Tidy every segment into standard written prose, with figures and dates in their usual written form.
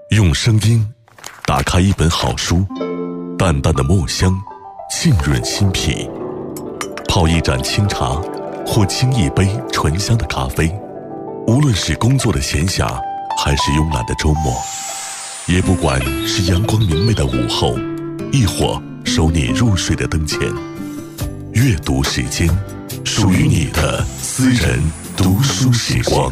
用声音打开一本好书，淡淡的墨香浸润心脾，泡一盏清茶或沏一杯醇香的咖啡，无论是工作的闲暇还是慵懒的周末，也不管是阳光明媚的午后，亦或收你入睡的灯前，阅读时间，属于你的私人读书时光。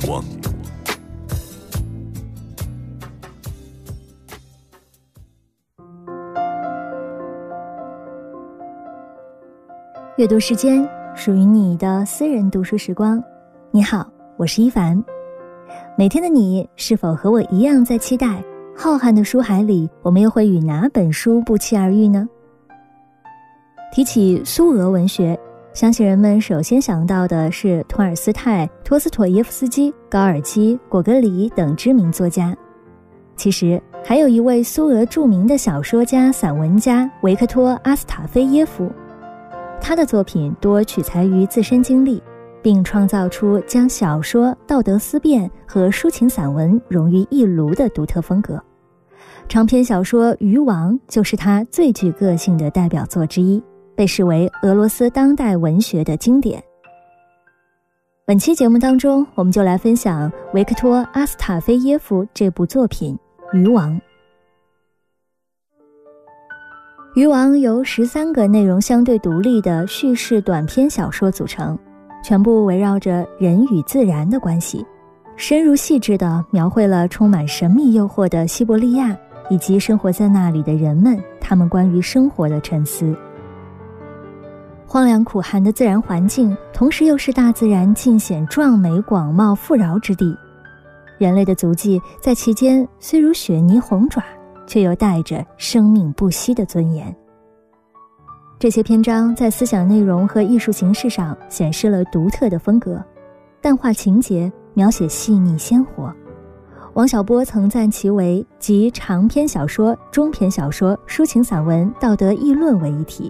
阅读时间，属于你的私人读书时光。你好，我是一凡。每天的你是否和我一样在期待浩瀚的书海里，我们又会与哪本书不期而遇呢？提起苏俄文学，相信人们首先想到的是托尔斯泰、托斯妥耶夫斯基、高尔基、果戈里等知名作家。其实还有一位苏俄著名的小说家、散文家维克托·阿斯塔菲耶夫，他的作品多取材于自身经历，并创造出将小说、道德思辨和抒情散文融于一炉的独特风格。长篇小说《渔王》就是他最具个性的代表作之一，被视为俄罗斯当代文学的经典。本期节目当中，我们就来分享维克托·阿斯塔菲耶夫这部作品《渔王》。《渔王》由13个内容相对独立的叙事短篇小说组成，全部围绕着人与自然的关系，深入细致地描绘了充满神秘诱惑的西伯利亚以及生活在那里的人们，他们关于生活的沉思。荒凉苦寒的自然环境，同时又是大自然尽显壮美广袤富饶之地，人类的足迹在其间虽如雪泥红爪，却又带着生命不息的尊严。这些篇章在思想内容和艺术形式上显示了独特的风格，淡化情节，描写细腻鲜活。王小波曾赞其为集长篇小说、中篇小说、抒情散文、道德议论为一体。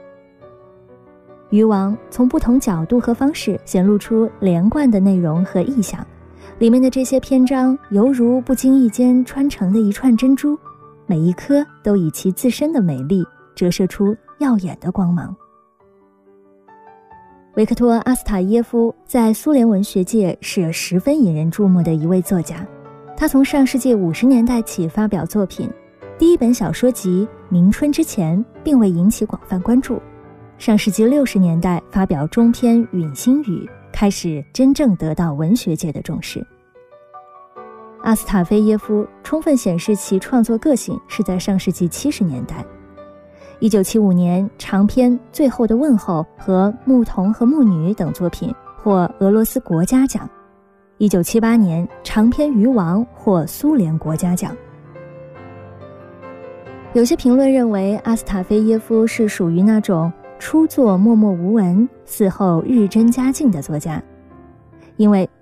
渔王从不同角度和方式显露出连贯的内容和意象，里面的这些篇章犹如不经意间穿成的一串珍珠，每一颗都以其自身的美丽折射出耀眼的光芒。维克托·阿斯塔耶夫在苏联文学界是十分引人注目的一位作家，他从上世纪50年代起发表作品，第一本小说集《明春之前》并未引起广泛关注，上世纪60年代发表中篇《陨星雨》，开始真正得到文学界的重视。阿斯塔菲耶夫充分显示其创作个性是在上世纪70年代。1975年长篇《最后的问候》和《牧童和牧女》等作品获俄罗斯国家奖，1978年长篇《渔王》获苏联国家奖。有些评论认为阿斯塔菲耶夫是属于那种初作默默无闻，嗣后日臻佳境的作家，因为